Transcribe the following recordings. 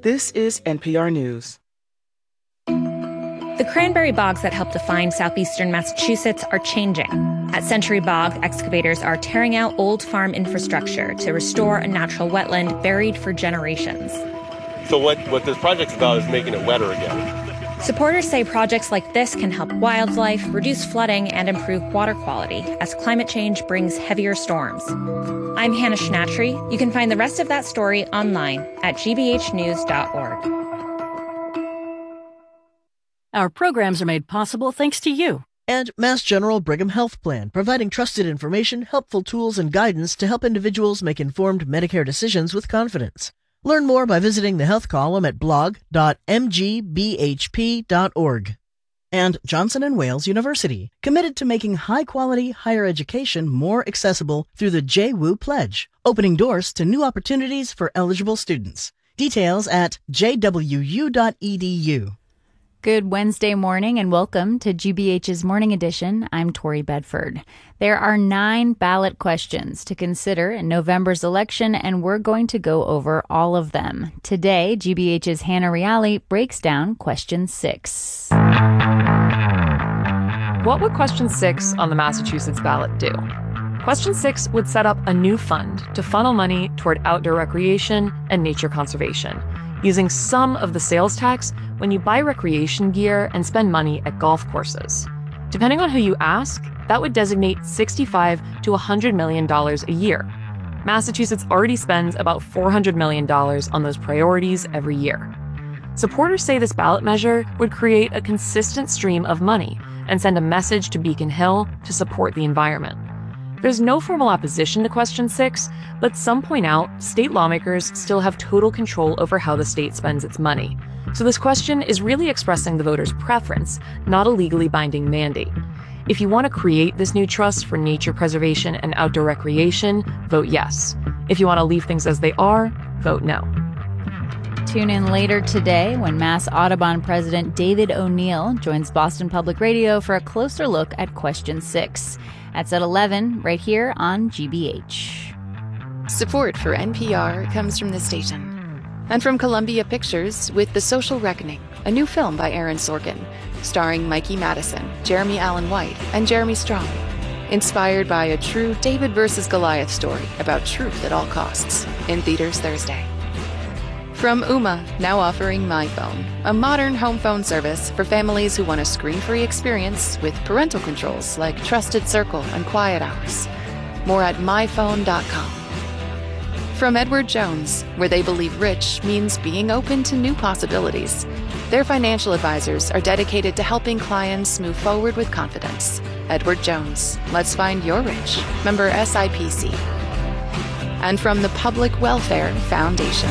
This is NPR News. The cranberry bogs that help define southeastern Massachusetts are changing. At Century Bog, excavators are tearing out old farm infrastructure to restore a natural wetland buried for generations. So what this project's about is making it wetter again. Supporters say projects like this can help wildlife, reduce flooding, and improve water quality as climate change brings heavier storms. I'm Hannah Schnatry. You can find the rest of that story online at gbhnews.org. Our programs are made possible thanks to you. And Mass General Brigham Health Plan, providing trusted information, helpful tools, and guidance to help individuals make informed Medicare decisions with confidence. Learn more by visiting the health column at blog.mgbhp.org. And Johnson & Wales University, committed to making high-quality higher education more accessible through the JWU Pledge, opening doors to new opportunities for eligible students. Details at jwu.edu. Good Wednesday morning and welcome to GBH's Morning Edition. I'm Tori Bedford. There are 9 ballot questions to consider in November's election, and we're going to go over all of them. Today, GBH's Hannah Reale breaks down question 6. What would question 6 on the Massachusetts ballot do? Question 6 would set up a new fund to funnel money toward outdoor recreation and nature conservation, using some of the sales tax when you buy recreation gear and spend money at golf courses. Depending on who you ask, that would designate $65 to $100 million a year. Massachusetts already spends about $400 million on those priorities every year. Supporters say this ballot measure would create a consistent stream of money and send a message to Beacon Hill to support the environment. There's no formal opposition to question 6, but some point out state lawmakers still have total control over how the state spends its money. So this question is really expressing the voters' preference, not a legally binding mandate. If you want to create this new trust for nature preservation and outdoor recreation, vote yes. If you want to leave things as they are, vote no. Tune in later today when Mass Audubon President David O'Neill joins Boston Public Radio for a closer look at question 6. That's at 11, right here on GBH. Support for NPR comes from this station. And from Columbia Pictures with The Social Reckoning, a new film by Aaron Sorkin, starring Mikey Madison, Jeremy Allen White, and Jeremy Strong. Inspired by a true David versus Goliath story about truth at all costs. In theaters Thursday. From Ooma, now offering MyPhone, a modern home phone service for families who want a screen-free experience with parental controls like Trusted Circle and Quiet Hours. More at myphone.com. From Edward Jones, where they believe rich means being open to new possibilities. Their financial advisors are dedicated to helping clients move forward with confidence. Edward Jones, let's find your rich. Member SIPC. And from the Public Welfare Foundation.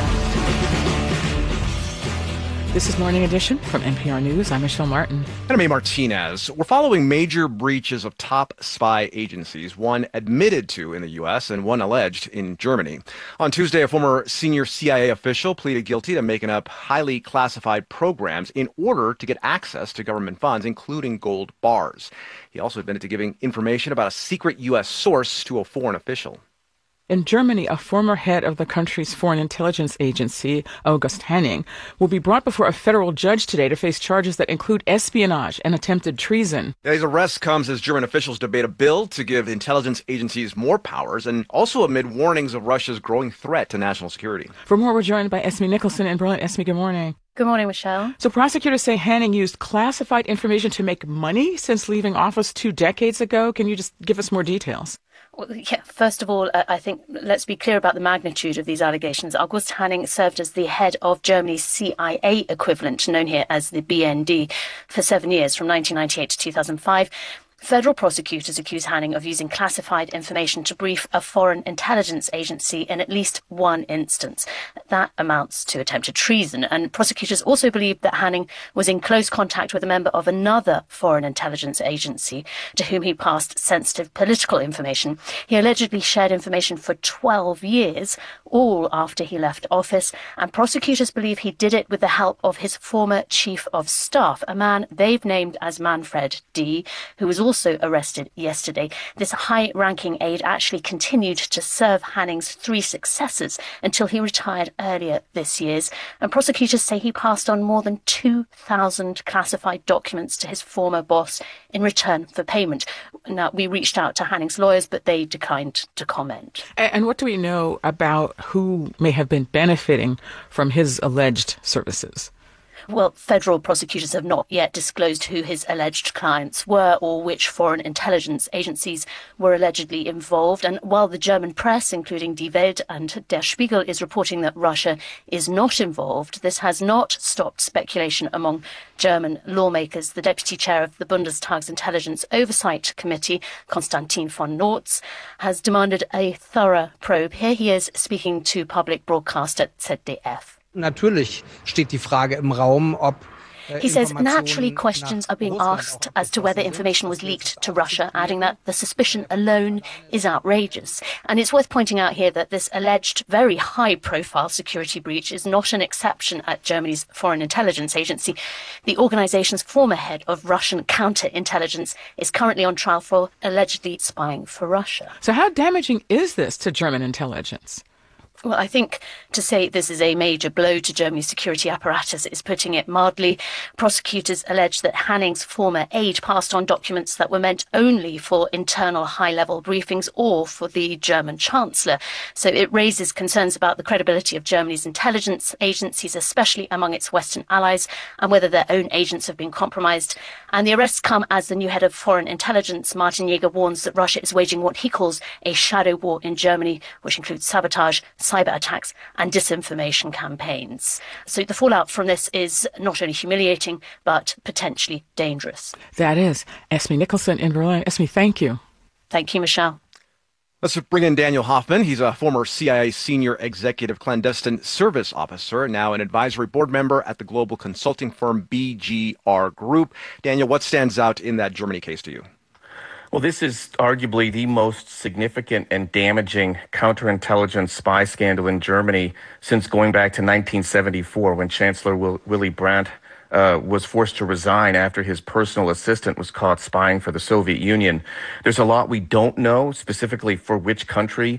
This is Morning Edition from NPR News. I'm Michelle Martin. And I'm A. Martinez. We're following major breaches of top spy agencies, one admitted to in the U.S. and one alleged in Germany. On Tuesday, a former senior CIA official pleaded guilty to making up highly classified programs in order to get access to government funds, including gold bars. He also admitted to giving information about a secret U.S. source to a foreign official. In Germany, a former head of the country's foreign intelligence agency, August Henning, will be brought before a federal judge today to face charges that include espionage and attempted treason. His arrest comes as German officials debate a bill to give intelligence agencies more powers and also amid warnings of Russia's growing threat to national security. For more, we're joined by Esme Nicholson in Berlin. Esme, good morning. Good morning, Michelle. So prosecutors say Henning used classified information to make money since leaving office 2 decades ago. Can you just give us more details? Well, yeah, first of all, I think let's be clear about the magnitude of these allegations. August Henning served as the head of Germany's CIA equivalent, known here as the BND, for 7 years, from 1998 to 2005. Federal prosecutors accuse Henning of using classified information to brief a foreign intelligence agency in at least one instance. That amounts to attempted treason. And prosecutors also believe that Henning was in close contact with a member of another foreign intelligence agency to whom he passed sensitive political information. He allegedly shared information for 12 years, all after he left office. And prosecutors believe he did it with the help of his former chief of staff, a man they've named as Manfred D., who was also also arrested yesterday. This high-ranking aide actually continued to serve Hanning's 3 successors until he retired earlier this year. And prosecutors say he passed on more than 2,000 classified documents to his former boss in return for payment. Now, we reached out to Hanning's lawyers, but they declined to comment. And what do we know about who may have been benefiting from his alleged services? Well, federal prosecutors have not yet disclosed who his alleged clients were or which foreign intelligence agencies were allegedly involved. And while the German press, including Die Welt and Der Spiegel, is reporting that Russia is not involved, this has not stopped speculation among German lawmakers. The deputy chair of the Bundestag's Intelligence Oversight Committee, Konstantin von Nortz, has demanded a thorough probe. Here he is speaking to public broadcaster ZDF. Natürlich steht die Frage im Raum, ob He says naturally questions are being asked as to whether information was leaked to Russia, adding that the suspicion alone is outrageous. And it's worth pointing out here that this alleged very high-profile security breach is not an exception at Germany's Foreign Intelligence Agency. The organization's former head of Russian counterintelligence is currently on trial for allegedly spying for Russia. So how damaging is this to German intelligence? Well, I think to say this is a major blow to Germany's security apparatus is putting it mildly. Prosecutors allege that Hanning's former aide passed on documents that were meant only for internal high-level briefings or for the German Chancellor. So it raises concerns about the credibility of Germany's intelligence agencies, especially among its Western allies, and whether their own agents have been compromised. And the arrests come as the new head of foreign intelligence, Martin Jäger, warns that Russia is waging what he calls a shadow war in Germany, which includes sabotage, cyber attacks and disinformation campaigns. So the fallout from this is not only humiliating, but potentially dangerous. That is. Esme Nicholson in Berlin. Esme, thank you. Thank you, Michelle. Let's bring in Daniel Hoffman. He's a former CIA senior executive clandestine service officer, now an advisory board member at the global consulting firm BGR Group. Daniel, what stands out in that Germany case to you? Well, this is arguably the most significant and damaging counterintelligence spy scandal in Germany since going back to 1974, when Chancellor Willy Brandt was forced to resign after his personal assistant was caught spying for the Soviet Union. There's a lot we don't know, specifically for which country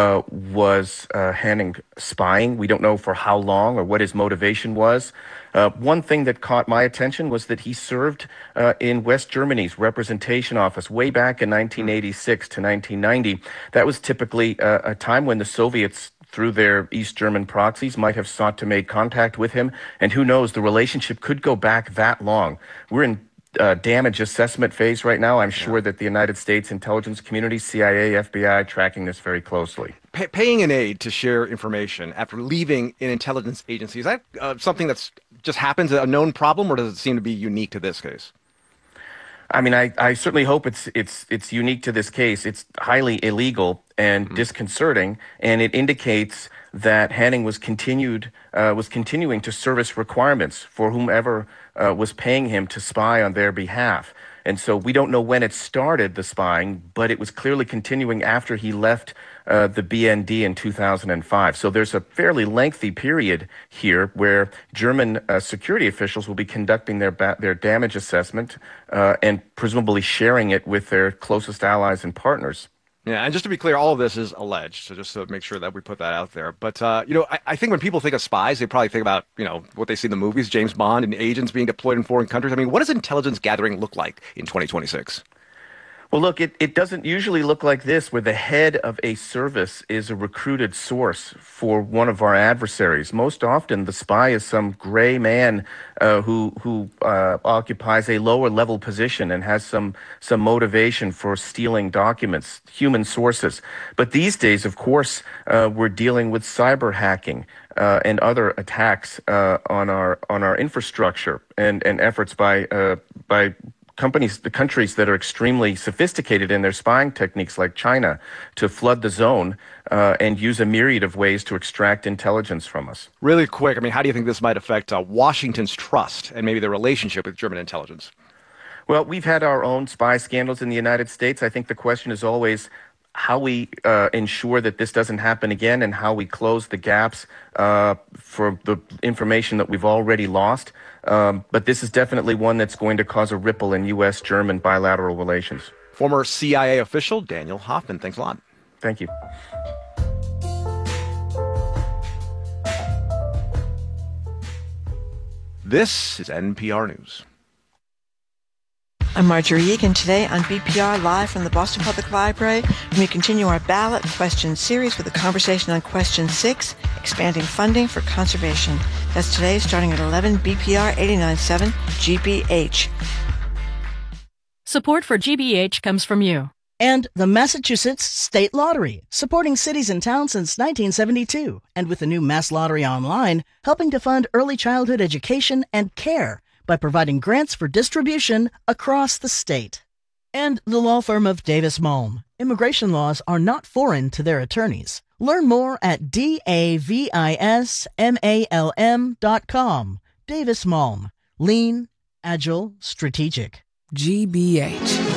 was Hanning spying. We don't know for how long or what his motivation was. One thing that caught my attention was that he served in West Germany's representation office way back in 1986 to 1990. That was typically a time when the Soviets, through their East German proxies, might have sought to make contact with him. And who knows, the relationship could go back that long. We're in damage assessment phase right now. I'm sure that the United States intelligence community, CIA, FBI, tracking this very closely. Paying an aide to share information after leaving an intelligence agency, is that something that's just happens, a known problem, or does it seem to be unique to this case? I mean, I certainly hope it's unique to this case. It's highly illegal and disconcerting, and it indicates that Hanning was continuing to service requirements for whomever was paying him to spy on their behalf. And so we don't know when it started, the spying, but it was clearly continuing after he left the BND in 2005. So there's a fairly lengthy period here where German security officials will be conducting their damage assessment and presumably sharing it with their closest allies and partners. Yeah, and just to be clear, all of this is alleged, so just to make sure that we put that out there. But, I think when people think of spies, they probably think about, what they see in the movies, James Bond and agents being deployed in foreign countries. I mean, what does intelligence gathering look like in 2026? Well, look, it doesn't usually look like this, where the head of a service is a recruited source for one of our adversaries. Most often, the spy is some gray man who occupies a lower level position and has some motivation for stealing documents, human sources. But these days, of course, we're dealing with cyber hacking and other attacks on our infrastructure and efforts by the countries that are extremely sophisticated in their spying techniques, like China, to flood the zone and use a myriad of ways to extract intelligence from us. Really quick, I mean, how do you think this might affect Washington's trust and maybe the relationship with German intelligence? Well, we've had our own spy scandals in the United States. I think the question is always, how we ensure that this doesn't happen again and how we close the gaps for the information that we've already lost. But this is definitely one that's going to cause a ripple in U.S.-German bilateral relations. Former CIA official Daniel Hoffman, thanks a lot. Thank you. This is NPR News. I'm Marjorie Egan. Today on BPR Live from the Boston Public Library, we continue our ballot question series with a conversation on question 6, expanding funding for conservation. That's today starting at 11 BPR 89.7 GBH. Support for GBH comes from you. And the Massachusetts State Lottery, supporting cities and towns since 1972. And with the new Mass Lottery Online, helping to fund early childhood education and care by providing grants for distribution across the state. And the law firm of Davis Malm. Immigration laws are not foreign to their attorneys. Learn more at davismalm.com. Davis Malm. Lean, agile, strategic. GBH.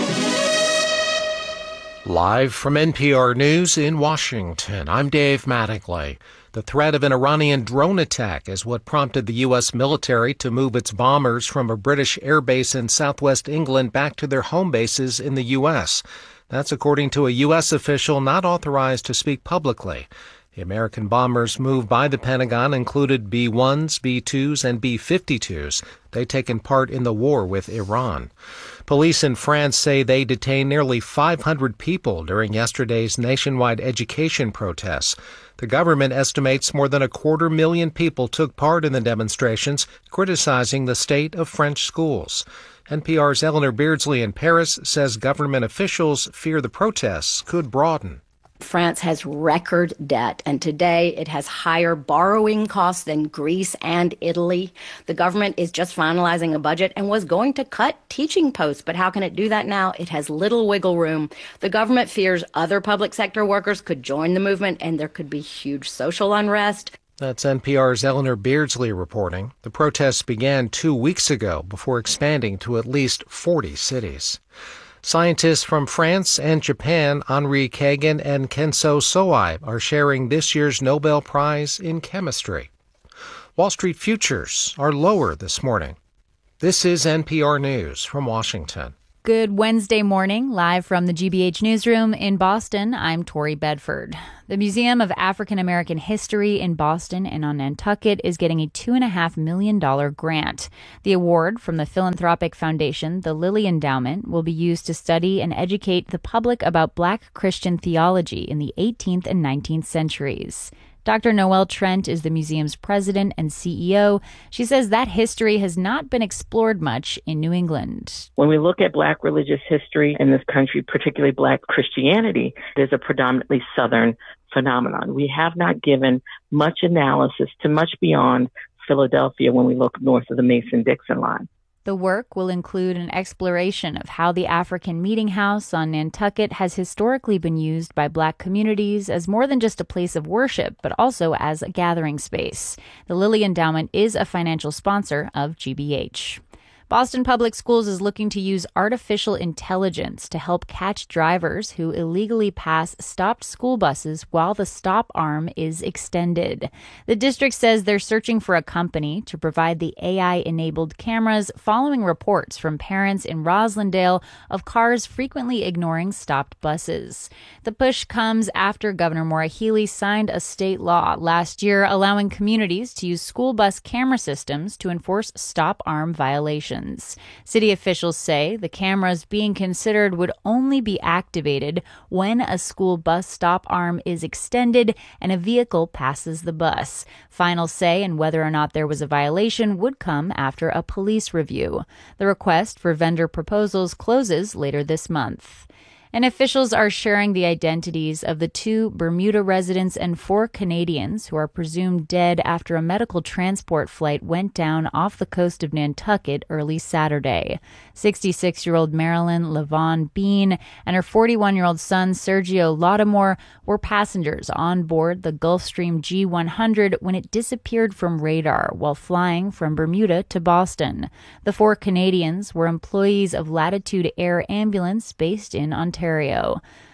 Live from NPR News in Washington, I'm Dave Mattingly. The threat of an Iranian drone attack is what prompted the U.S. military to move its bombers from a British airbase in southwest England back to their home bases in the U.S. That's according to a U.S. official not authorized to speak publicly. The American bombers moved by the Pentagon included B-1s, B-2s, and B-52s. They'd taken part in the war with Iran. Police in France say they detained nearly 500 people during yesterday's nationwide education protests. The government estimates more than 250,000 people took part in the demonstrations, criticizing the state of French schools. NPR's Eleanor Beardsley in Paris says government officials fear the protests could broaden. France has record debt, and today it has higher borrowing costs than Greece and Italy. The government is just finalizing a budget and was going to cut teaching posts, but how can it do that now? It has little wiggle room. The government fears other public sector workers could join the movement, and there could be huge social unrest. That's NPR's Eleanor Beardsley reporting. The protests began 2 weeks ago before expanding to at least 40 cities. Scientists from France and Japan, Henri Kagan and Kenso Soai, are sharing this year's Nobel Prize in Chemistry. Wall Street futures are lower this morning. This is NPR News from Washington. Good Wednesday morning, live from the GBH newsroom in Boston. I'm Tori Bedford. The Museum of African American History in Boston and on Nantucket is getting a $2.5 million grant. The award from the philanthropic foundation, the Lilly Endowment, will be used to study and educate the public about Black Christian theology in the 18th and 19th centuries. Dr. Noelle Trent is the museum's president and CEO. She says that history has not been explored much in New England. When we look at Black religious history in this country, particularly Black Christianity, it is a predominantly Southern phenomenon. We have not given much analysis to much beyond Philadelphia when we look north of the Mason-Dixon line. The work will include an exploration of how the African Meeting House on Nantucket has historically been used by Black communities as more than just a place of worship, but also as a gathering space. The Lilly Endowment is a financial sponsor of GBH. Boston Public Schools is looking to use artificial intelligence to help catch drivers who illegally pass stopped school buses while the stop arm is extended. The district says they're searching for a company to provide the AI-enabled cameras following reports from parents in Roslindale of cars frequently ignoring stopped buses. The push comes after Governor Maura Healey signed a state law last year allowing communities to use school bus camera systems to enforce stop arm violations. City officials say the cameras being considered would only be activated when a school bus stop arm is extended and a vehicle passes the bus. Final say in whether or not there was a violation would come after a police review. The request for vendor proposals closes later this month. And officials are sharing the identities of the 2 Bermuda residents and 4 Canadians who are presumed dead after a medical transport flight went down off the coast of Nantucket early Saturday. 66-year-old Marilyn Levon Bean and her 41-year-old son Sergio Laudamore were passengers on board the Gulfstream G100 when it disappeared from radar while flying from Bermuda to Boston. The 4 Canadians were employees of Latitude Air Ambulance based in Ontario.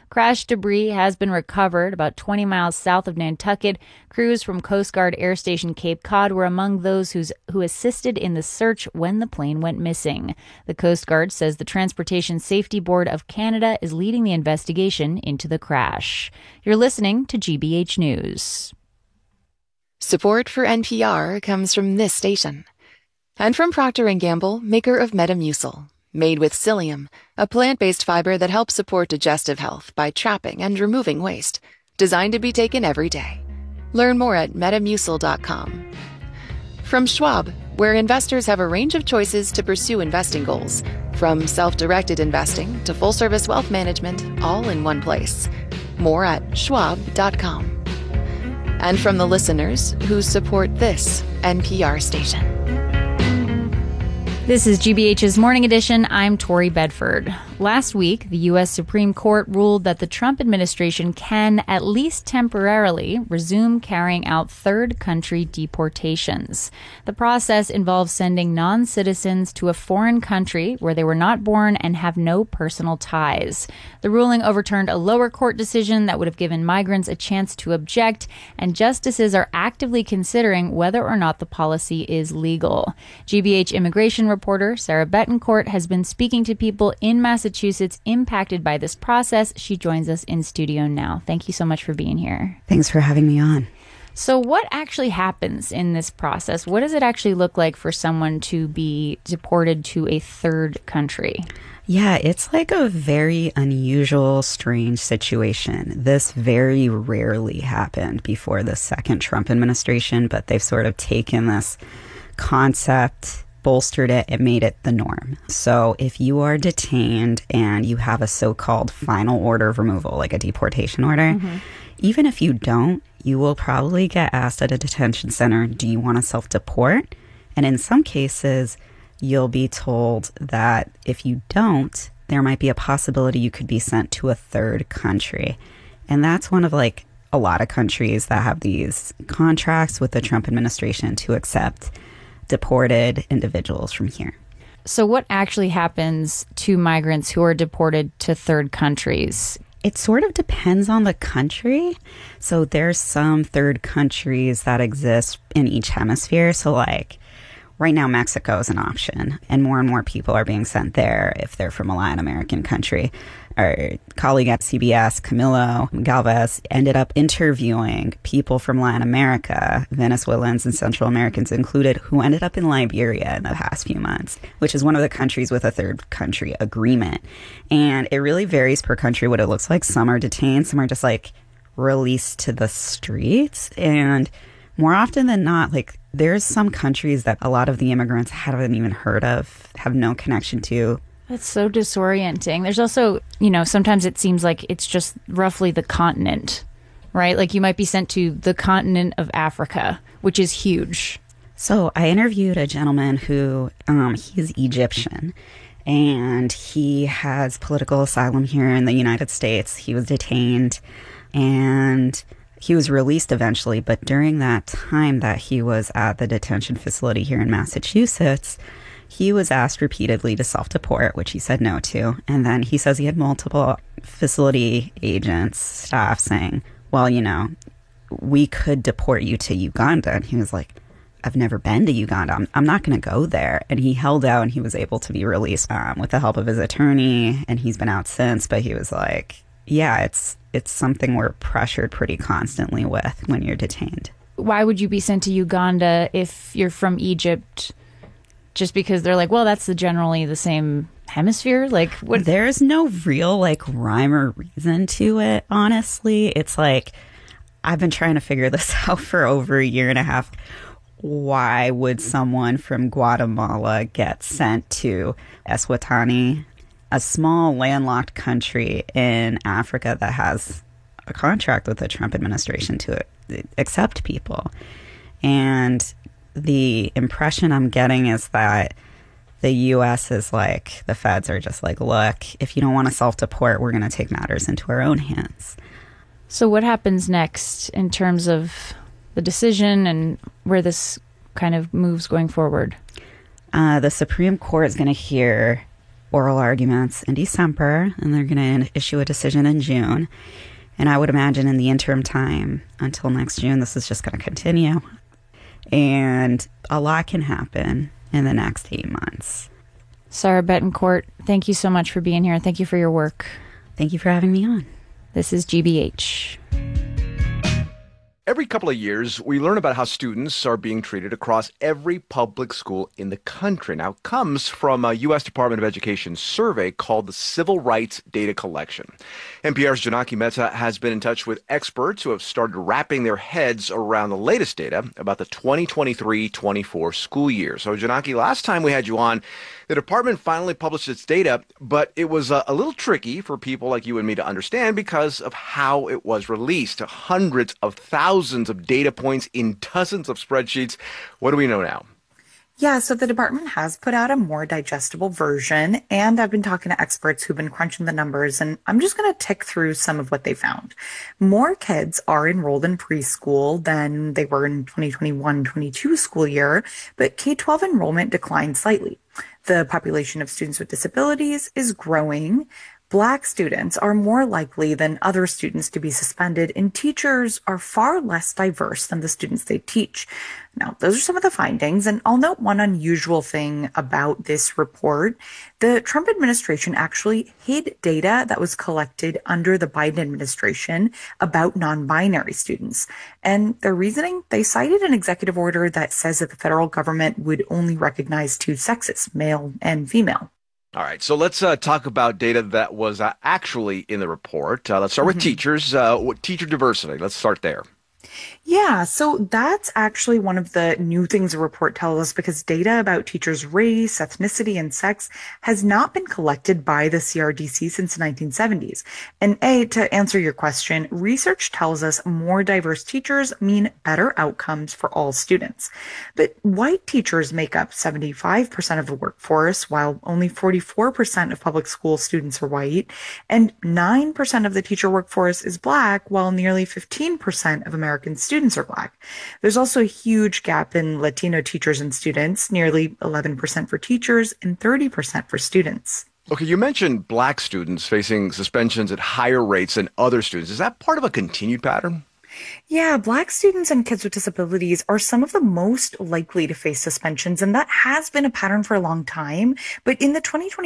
Crash debris has been recovered about 20 miles south of Nantucket. Crews from Coast Guard Air Station Cape Cod were among those who assisted in the search when the plane went missing. The Coast Guard says the Transportation Safety Board of Canada is leading the investigation into the crash. You're listening to GBH News. Support for NPR comes from this station. And from Procter & Gamble, maker of Metamucil. Made with psyllium, a plant-based fiber that helps support digestive health by trapping and removing waste. Designed to be taken every day. Learn more at metamucil.com. From Schwab, where investors have a range of choices to pursue investing goals. From self-directed investing to full-service wealth management, all in one place. More at schwab.com. And from the listeners who support this NPR station. This is GBH's Morning Edition. I'm Tori Bedford. Last week, the U.S. Supreme Court ruled that the Trump administration can, at least temporarily, resume carrying out third country deportations. The process involves sending non-citizens to a foreign country where they were not born and have no personal ties. The ruling overturned a lower court decision that would have given migrants a chance to object, and justices are actively considering whether or not the policy is legal. GBH immigration reporter Sarah Betancourt has been speaking to people in Massachusetts impacted by this process. She joins us in studio now. Thank you so much for being here. Thanks for having me on. So what actually happens in this process? What does it actually look like for someone to be deported to a third country? Yeah, it's like a very unusual, strange situation. This very rarely happened before the second Trump administration, but they've sort of taken this concept, bolstered it, and made it the norm. So if you are detained and you have a so-called final order of removal, like a deportation order, even if you don't, you will probably get asked at a detention center, do you want to self-deport? And in some cases, you'll be told that if you don't, there might be a possibility you could be sent to a third country. And that's one of like a lot of countries that have these contracts with the Trump administration to accept deported individuals from here. So what actually happens to migrants who are deported to third countries? It sort of depends on the country. So there's some third countries that exist in each hemisphere. So like right now, Mexico is an option, and more people are being sent there if they're from a Latin American country. Our colleague at CBS, Camilo Galvez, ended up interviewing people from Latin America, Venezuelans and Central Americans included, who ended up in Liberia in the past few months, which is one of the countries with a third country agreement. And it really varies per country what it looks like. Some are detained, some are just like released to the streets. And more often than not, like there's some countries that a lot of the immigrants haven't even heard of, have no connection to. That's so disorienting. There's also, sometimes it seems like it's just roughly the continent, right? Like you might be sent to the continent of Africa, which is huge. So I interviewed a gentleman who, he's Egyptian, and he has political asylum here in the United States. He was detained, and he was released eventually, but during that time that he was at the detention facility here in Massachusetts, he was asked repeatedly to self-deport, which he said no to. And then he says he had multiple facility agents, staff saying, well, we could deport you to Uganda. And he was like, I've never been to Uganda. I'm not going to go there. And he held out and he was able to be released with the help of his attorney. And he's been out since. But he was like, yeah, it's something we're pressured pretty constantly with when you're detained. Why would you be sent to Uganda if you're from Egypt? Just because they're like, well, that's generally the same hemisphere? Like, what? There's no real rhyme or reason to it, honestly. It's like, I've been trying to figure this out for over a year and a half. Why would someone from Guatemala get sent to Eswatini, a small landlocked country in Africa that has a contract with the Trump administration to accept people? And the impression I'm getting is that the U.S. is like, the feds are just like, look, if you don't want to self-deport, we're going to take matters into our own hands. So what happens next in terms of the decision and where this kind of moves going forward? The Supreme Court is going to hear oral arguments in December, and they're going to issue a decision in June. And I would imagine in the interim time until next June, this is just going to continue. And a lot can happen in the next 8 months. Sarah Betancourt, thank you so much for being here. Thank you for your work. Thank you for having me on. This is GBH. Every couple of years, we learn about how students are being treated across every public school in the country. Now, it comes from a U.S. Department of Education survey called the Civil Rights Data Collection. NPR's Janaki Mehta has been in touch with experts who have started wrapping their heads around the latest data about the 2023-24 school year. So, Janaki, last time we had you on, the department finally published its data, but it was a little tricky for people like you and me to understand because of how it was released. Hundreds of thousands of data points in dozens of spreadsheets. What do we know now? Yeah, so the department has put out a more digestible version, and I've been talking to experts who've been crunching the numbers, and I'm just going to tick through some of what they found. More kids are enrolled in preschool than they were in 2021-22 school year, but K-12 enrollment declined slightly. The population of students with disabilities is growing. Black students are more likely than other students to be suspended, and teachers are far less diverse than the students they teach. Now, those are some of the findings, and I'll note one unusual thing about this report. The Trump administration actually hid data that was collected under the Biden administration about non-binary students. And their reasoning, they cited an executive order that says that the federal government would only recognize two sexes, male and female. All right, so let's talk about data that was actually in the report. Let's start with teachers, teacher diversity. Let's start there. Yeah, so that's actually one of the new things the report tells us, because data about teachers' race, ethnicity, and sex has not been collected by the CRDC since the 1970s. And to answer your question, research tells us more diverse teachers mean better outcomes for all students. But white teachers make up 75% of the workforce, while only 44% of public school students are white, and 9% of the teacher workforce is Black, while nearly 15% of American students are Black. There's also a huge gap in Latino teachers and students, nearly 11% for teachers and 30% for students. Okay, you mentioned Black students facing suspensions at higher rates than other students. Is that part of a continued pattern? Yeah, Black students and kids with disabilities are some of the most likely to face suspensions, and that has been a pattern for a long time. But in the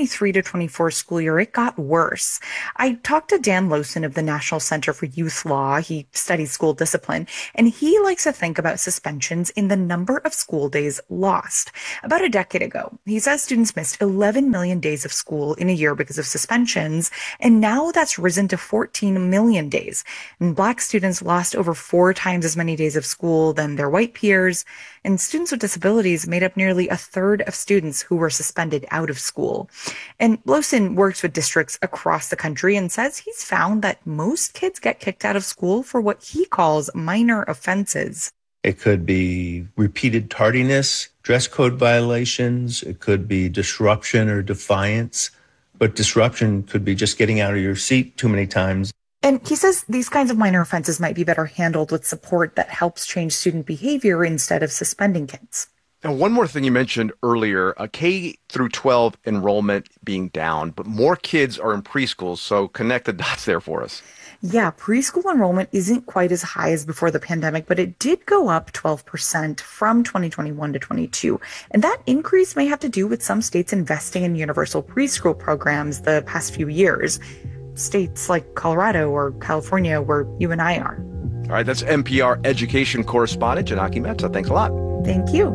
2023-24 school year, it got worse. I talked to Dan Lowson of the National Center for Youth Law. He studies school discipline, and he likes to think about suspensions in the number of school days lost. About a decade ago, he says students missed 11 million days of school in a year because of suspensions, and now that's risen to 14 million days. And Black students lost over 4 times as many days of school than their white peers, and students with disabilities made up nearly a third of students who were suspended out of school. And Lowson works with districts across the country and says he's found that most kids get kicked out of school for what he calls minor offenses. It could be repeated tardiness, dress code violations, it could be disruption or defiance, but disruption could be just getting out of your seat too many times. And he says these kinds of minor offenses might be better handled with support that helps change student behavior instead of suspending kids. Now, one more thing you mentioned earlier, K through 12 enrollment being down, but more kids are in preschools, so connect the dots there for us. Yeah, preschool enrollment isn't quite as high as before the pandemic, but it did go up 12% from 2021 to 22. And that increase may have to do with some states investing in universal preschool programs the past few years. States like Colorado or California, where you and I are. All right, that's NPR education correspondent Janaki Mehta. Thanks a lot. Thank you.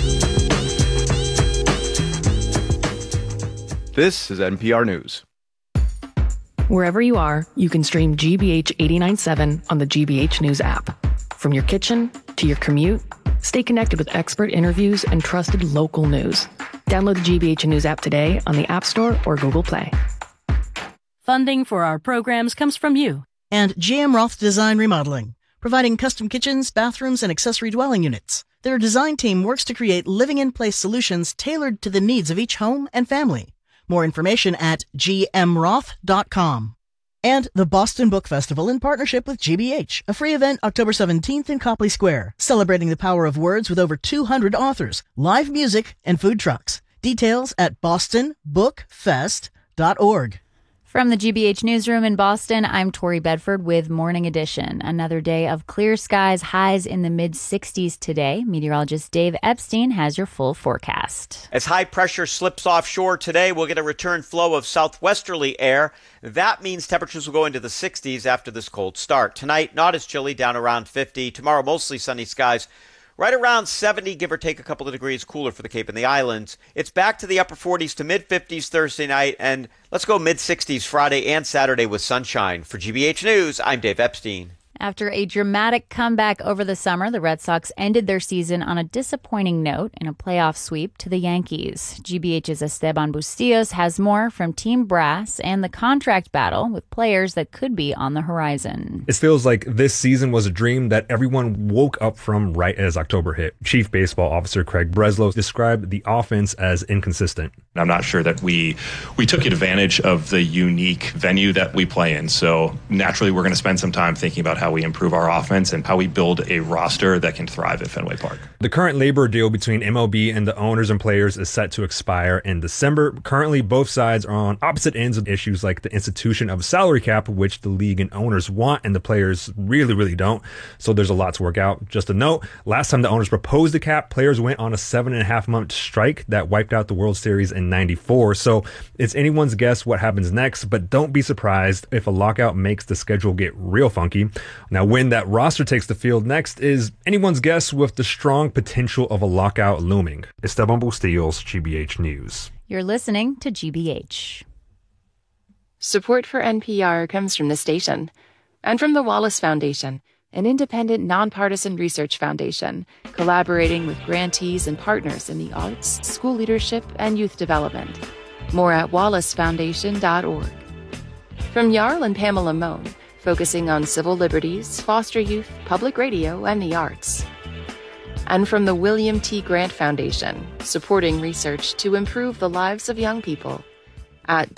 This is NPR News. Wherever you are, you can stream GBH 89.7 on the GBH News app. From your kitchen to your commute, stay connected with expert interviews and trusted local news. Download the GBH News app today on the App Store or Google Play. Funding for our programs comes from you. And GM Roth Design Remodeling, providing custom kitchens, bathrooms, and accessory dwelling units. Their design team works to create living-in-place solutions tailored to the needs of each home and family. More information at gmroth.com. And the Boston Book Festival in partnership with GBH, a free event October 17th in Copley Square, celebrating the power of words with over 200 authors, live music, and food trucks. Details at bostonbookfest.org. From the GBH Newsroom in Boston, I'm Tori Bedford with Morning Edition. Another day of clear skies, highs in the mid-60s today. Meteorologist Dave Epstein has your full forecast. As high pressure slips offshore today, we'll get a return flow of southwesterly air. That means temperatures will go into the 60s after this cold start. Tonight, not as chilly, down around 50. Tomorrow, mostly sunny skies. Right around 70, give or take a couple of degrees cooler for the Cape and the Islands. It's back to the upper 40s to mid-50s Thursday night, and let's go mid-60s Friday and Saturday with sunshine. For GBH News, I'm Dave Epstein. After a dramatic comeback over the summer, the Red Sox ended their season on a disappointing note in a playoff sweep to the Yankees. GBH's Esteban Bustillos has more from Team Brass and the contract battle with players that could be on the horizon. It feels like this season was a dream that everyone woke up from right as October hit. Chief Baseball Officer Craig Breslow described the offense as inconsistent. I'm not sure that we took advantage of the unique venue that we play in. So naturally, we're going to spend some time thinking about how we improve our offense and how we build a roster that can thrive at Fenway Park. The current labor deal between MLB and the owners and players is set to expire in December. Currently, both sides are on opposite ends of issues like the institution of a salary cap, which the league and owners want and the players really, really don't. So there's a lot to work out. Just a note, last time the owners proposed the cap, players went on a 7.5-month strike that wiped out the World Series in 94. So it's anyone's guess what happens next, but don't be surprised if a lockout makes the schedule get real funky. Now, when that roster takes the field next is anyone's guess with the strong potential of a lockout looming. Esteban Bustillos, GBH News. You're listening to GBH. Support for NPR comes from the station and from the Wallace Foundation, an independent, nonpartisan research foundation collaborating with grantees and partners in the arts, school leadership, and youth development. More at wallacefoundation.org. From Jarl and Pamela Mohn, focusing on civil liberties, foster youth, public radio, and the arts. And from the William T. Grant Foundation, supporting research to improve the lives of young people at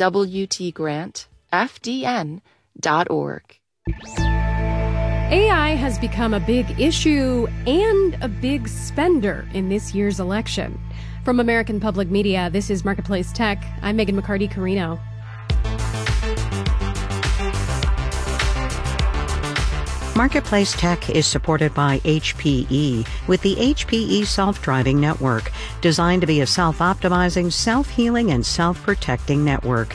wtgrantfdn.org. AI has become a big issue and a big spender in this year's election. From American Public Media, this is Marketplace Tech. I'm Megan McCarty-Carino. Marketplace Tech is supported by HPE with the HPE Self-Driving Network, designed to be a self-optimizing, self-healing, and self-protecting network.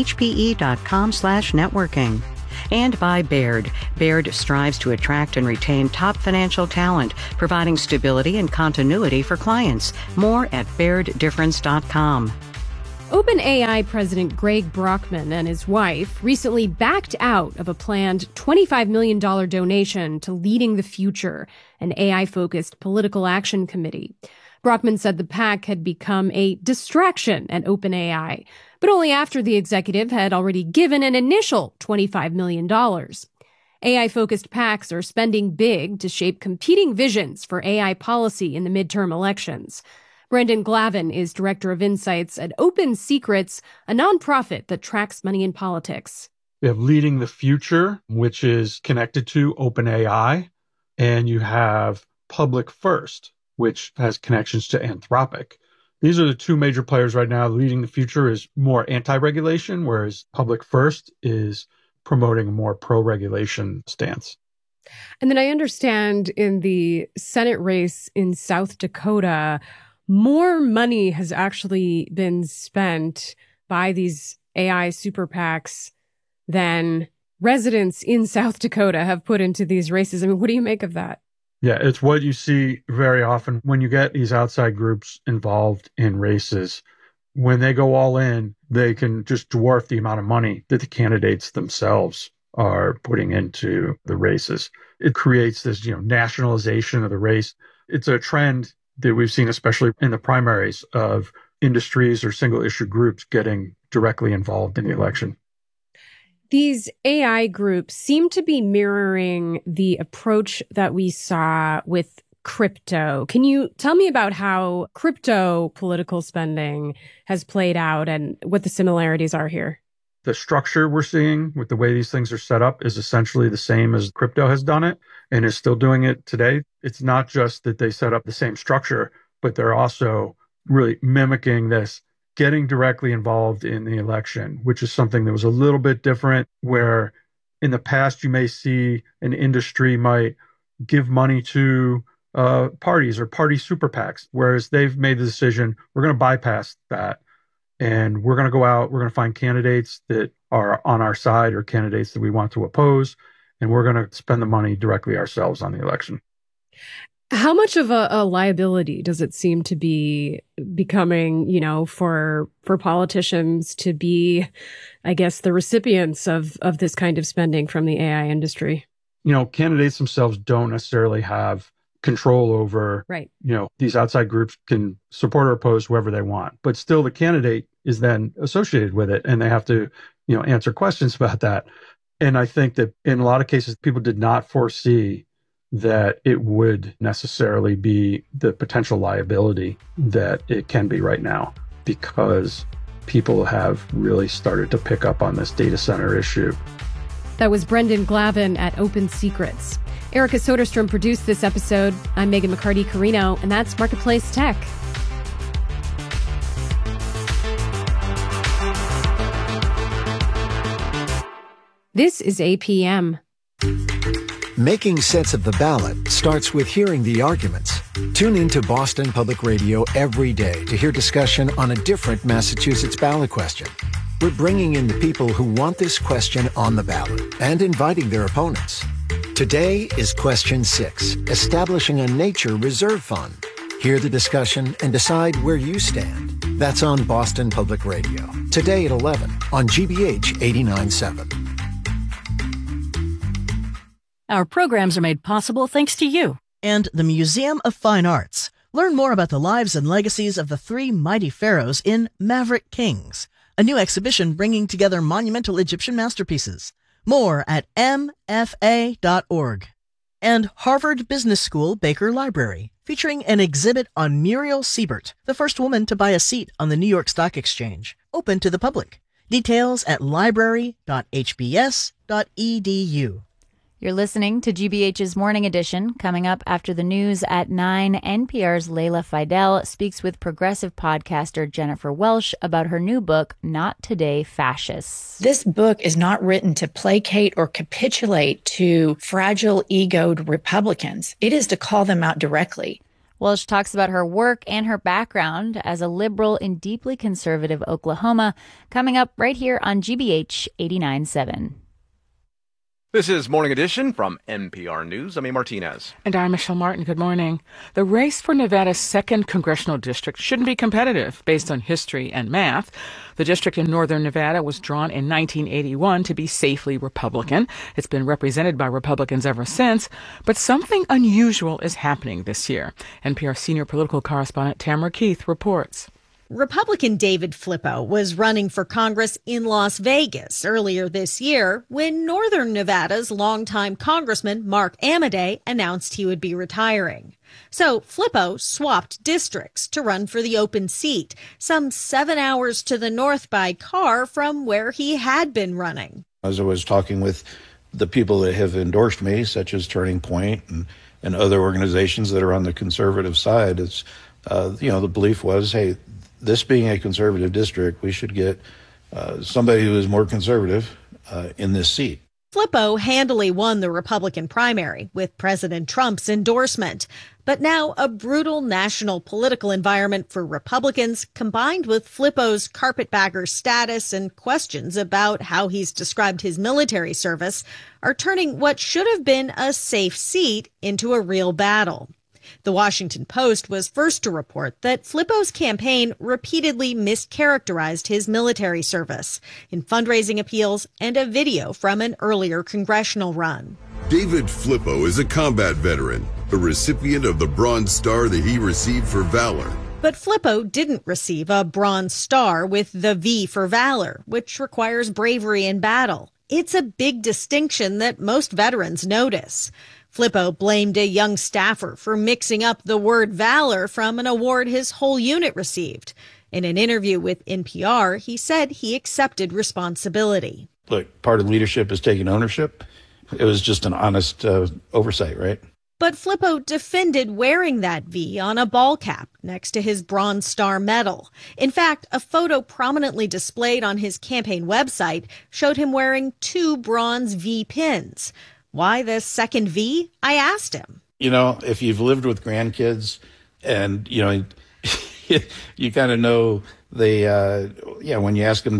HPE.com/networking. And by Baird. Baird strives to attract and retain top financial talent, providing stability and continuity for clients. More at BairdDifference.com. OpenAI President Greg Brockman and his wife recently backed out of a planned $25 million donation to Leading the Future, an AI-focused political action committee. Brockman said the PAC had become a distraction at OpenAI, but only after the executive had already given an initial $25 million. AI-focused PACs are spending big to shape competing visions for AI policy in the midterm elections. Brendan Glavin is Director of Insights at Open Secrets, a nonprofit that tracks money in politics. We have Leading the Future, which is connected to OpenAI, and you have Public First, which has connections to Anthropic. These are the two major players right now. Leading the Future is more anti-regulation, whereas Public First is promoting a more pro-regulation stance. And then I understand in the Senate race in South Dakota, more money has actually been spent by these AI super PACs than residents in South Dakota have put into these races. I mean, what do you make of that? Yeah, it's what you see very often when you get these outside groups involved in races. When they go all in, they can just dwarf the amount of money that the candidates themselves are putting into the races. It creates this, nationalization of the race. It's a trend that we've seen, especially in the primaries, of industries or single issue groups getting directly involved in the election. These AI groups seem to be mirroring the approach that we saw with crypto. Can you tell me about how crypto political spending has played out and what the similarities are here? The structure we're seeing with the way these things are set up is essentially the same as crypto has done it and is still doing it today. It's not just that they set up the same structure, but they're also really mimicking this, getting directly involved in the election, which is something that was a little bit different, where in the past you may see an industry might give money to parties or party super PACs, whereas they've made the decision, we're going to bypass that. And we're going to go out, we're going to find candidates that are on our side or candidates that we want to oppose, and we're going to spend the money directly ourselves on the election. How much of a liability does it seem to be becoming, for politicians to be, I guess, the recipients of this kind of spending from the AI industry? Candidates themselves don't necessarily have control over, right. These outside groups can support or oppose whoever they want, but still the candidate is then associated with it, and they have to, answer questions about that. And I think that in a lot of cases, people did not foresee that it would necessarily be the potential liability that it can be right now, because people have really started to pick up on this data center issue. That was Brendan Glavin at Open Secrets. Erica Soderstrom produced this episode. I'm Megan McCarty-Carino, and that's Marketplace Tech. This is APM. Making sense of the ballot starts with hearing the arguments. Tune in to Boston Public Radio every day to hear discussion on a different Massachusetts ballot question. We're bringing in the people who want this question on the ballot and inviting their opponents. Today is Question 6, Establishing a Nature Reserve Fund. Hear the discussion and decide where you stand. That's on Boston Public Radio, today at 11 on GBH 89.7. Our programs are made possible thanks to you. And the Museum of Fine Arts. Learn more about the lives and legacies of the three mighty pharaohs in Maverick Kings, a new exhibition bringing together monumental Egyptian masterpieces. More at mfa.org. And Harvard Business School Baker Library, featuring an exhibit on Muriel Siebert, the first woman to buy a seat on the New York Stock Exchange, open to the public. Details at library.hbs.edu. You're listening to GBH's Morning Edition. Coming up after the news at 9, NPR's Leila Fidel speaks with progressive podcaster Jennifer Welsh about her new book, Not Today, Fascists. This book is not written to placate or capitulate to fragile, egoed Republicans. It is to call them out directly. Welsh talks about her work and her background as a liberal in deeply conservative Oklahoma. Coming up right here on GBH 89.7. This is Morning Edition from NPR News. I'm A. Martinez. And I'm Michelle Martin. Good morning. The race for Nevada's 2nd congressional district shouldn't be competitive based on history and math. The district in northern Nevada was drawn in 1981 to be safely Republican. It's been represented by Republicans ever since. But something unusual is happening this year. NPR senior political correspondent Tamara Keith reports. Republican David Flippo was running for Congress in Las Vegas earlier this year when Northern Nevada's longtime Congressman Mark Amodei announced he would be retiring. So Flippo swapped districts to run for the open seat, some 7 hours to the north by car from where he had been running. As I was talking with the people that have endorsed me, such as Turning Point and other organizations that are on the conservative side, it's, the belief was, hey, this being a conservative district, we should get somebody who is more conservative in this seat. Flippo handily won the Republican primary with President Trump's endorsement. But now a brutal national political environment for Republicans, combined with Flippo's carpetbagger status and questions about how he's described his military service, are turning what should have been a safe seat into a real battle. The Washington Post was first to report that Flippo's campaign repeatedly mischaracterized his military service in fundraising appeals and a video from an earlier congressional run. David Flippo is a combat veteran, a recipient of the Bronze Star that he received for valor. But Flippo didn't receive a Bronze Star with the V for valor, which requires bravery in battle. It's a big distinction that most veterans notice. Flippo blamed a young staffer for mixing up the word valor from an award his whole unit received. In an interview with NPR, he said he accepted responsibility. Look, part of leadership is taking ownership. It was just an honest oversight, right? But Flippo defended wearing that V on a ball cap next to his Bronze Star medal. In fact, a photo prominently displayed on his campaign website showed him wearing 2 bronze V pins. Why the second V? I asked him. You know, if you've lived with grandkids and, you know, you kind of know when you ask them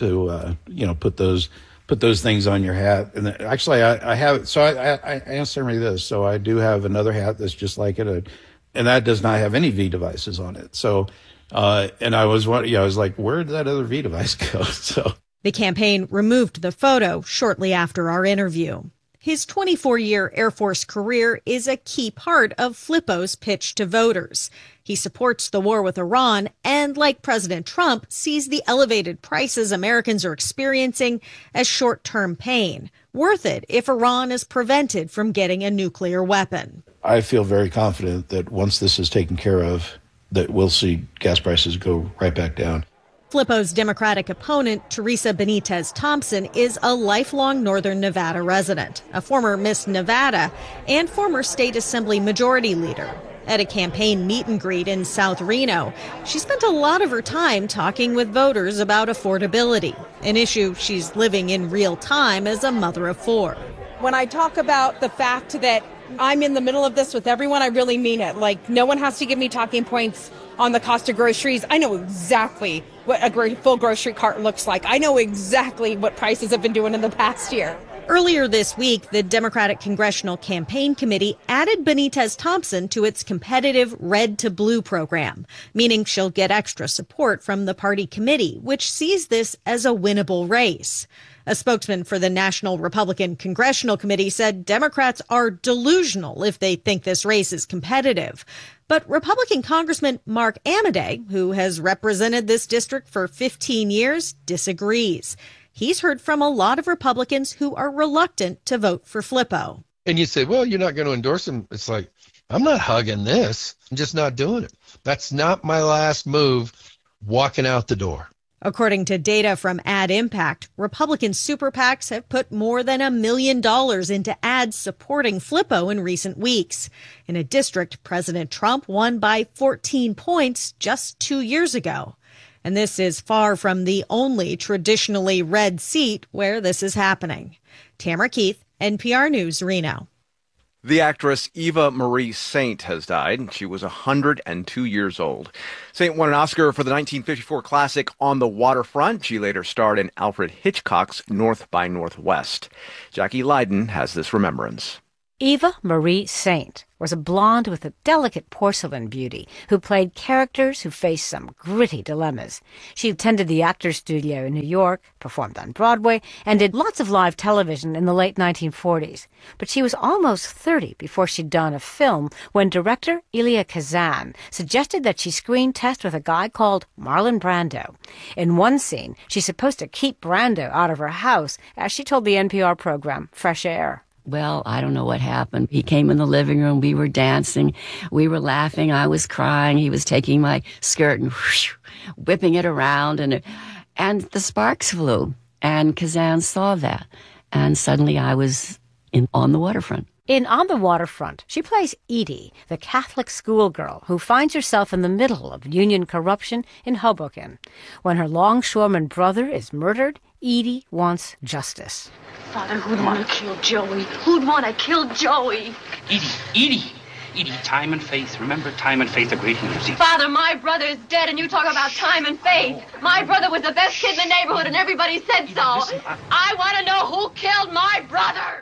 to put those things on your hat. And actually, I have, so I answer me this. So I do have another hat that's just like it, and that does not have any V devices on it. So, and I was like, where did that other V device go? So the campaign removed the photo shortly after our interview. His 24-year Air Force career is a key part of Flippo's pitch to voters. He supports the war with Iran and, like President Trump, sees the elevated prices Americans are experiencing as short-term pain, worth it if Iran is prevented from getting a nuclear weapon. I feel very confident that once this is taken care of, that we'll see gas prices go right back down. Flippo's Democratic opponent, Teresa Benitez Thompson, is a lifelong Northern Nevada resident, a former Miss Nevada, and former State Assembly Majority Leader. At a campaign meet and greet in South Reno, she spent a lot of her time talking with voters about affordability, an issue she's living in real time as a mother of 4. When I talk about the fact that I'm in the middle of this with everyone, I really mean it. Like, no one has to give me talking points on the cost of groceries. I know exactly what a full grocery cart looks like. I know exactly what prices have been doing in the past year. Earlier this week, the Democratic Congressional Campaign Committee added Benitez Thompson to its competitive Red to Blue program, meaning she'll get extra support from the party committee, which sees this as a winnable race. A spokesman for the National Republican Congressional Committee said Democrats are delusional if they think this race is competitive. But Republican Congressman Mark Amodei, who has represented this district for 15 years, disagrees. He's heard from a lot of Republicans who are reluctant to vote for Flippo. And you say, well, you're not going to endorse him. It's like, I'm not hugging this. I'm just not doing it. That's not my last move walking out the door. According to data from Ad Impact, Republican super PACs have put more than $1 million into ads supporting Flippo in recent weeks, in a district President Trump won by 14 points just 2 years ago. And this is far from the only traditionally red seat where this is happening. Tamara Keith, NPR News, Reno. The actress Eva Marie Saint has died. She was 102 years old. Saint won an Oscar for the 1954 classic On the Waterfront. She later starred in Alfred Hitchcock's North by Northwest. Jackie Leiden has this remembrance. Eva Marie Saint was a blonde with a delicate porcelain beauty who played characters who faced some gritty dilemmas. She attended the Actors Studio in New York, performed on Broadway, and did lots of live television in the late 1940s. But she was almost 30 before she'd done a film when director Elia Kazan suggested that she screen test with a guy called Marlon Brando. In one scene, she's supposed to keep Brando out of her house, as she told the NPR program Fresh Air. Well, I don't know what happened. He came in the living room. We were dancing. We were laughing. I was crying. He was taking my skirt and whipping it around. And the sparks flew. And Kazan saw that. And suddenly I was on the waterfront. In On the Waterfront, she plays Edie, the Catholic schoolgirl who finds herself in the middle of union corruption in Hoboken. When her longshoreman brother is murdered, Edie wants justice. Father, who'd want to kill Joey? Who'd want to kill Joey? Edie, time and faith. Remember time and faith, the great music. Father, my brother is dead, and you talk about time and faith. My brother was the best kid in the neighborhood, and everybody said so. Listen, I want to know who killed my brother.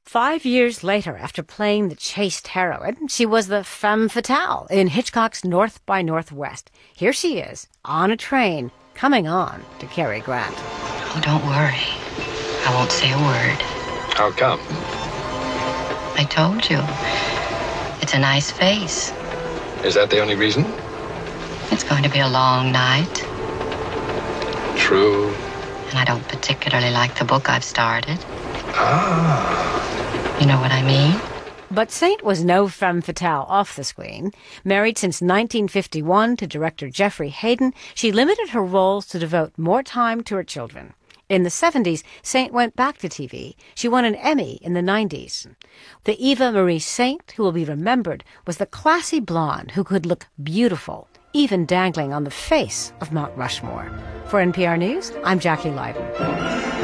5 years later, after playing the chaste heroine, she was the femme fatale in Hitchcock's North by Northwest. Here she is, on a train, coming on to Cary Grant. Oh, don't worry. I won't say a word. How come? I told you. It's a nice face. Is that the only reason? It's going to be a long night. True. And I don't particularly like the book I've started. Ah. You know what I mean? But Saint was no femme fatale off the screen. Married since 1951 to director Jeffrey Hayden, she limited her roles to devote more time to her children. In the 70s, Saint went back to TV. She won an Emmy in the 90s. The Eva Marie Saint who will be remembered was the classy blonde who could look beautiful, even dangling on the face of Mount Rushmore. For NPR News, I'm Jackie Leiden.